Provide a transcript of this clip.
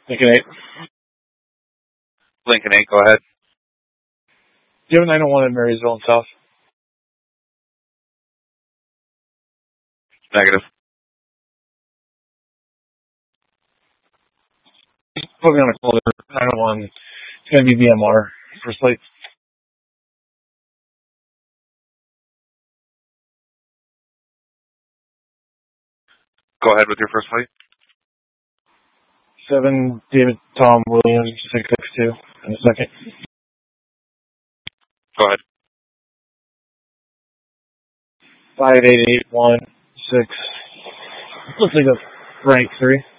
Lincoln 8. Lincoln 8, go ahead. Do you have a 901 in Marysville and South? Negative. Put me on a call there. 901. It's going to be VMR. First light. Go ahead with your first flight. 7 David Tom Williams 662 in a second. Go ahead. 58816. Looks like a rank 3.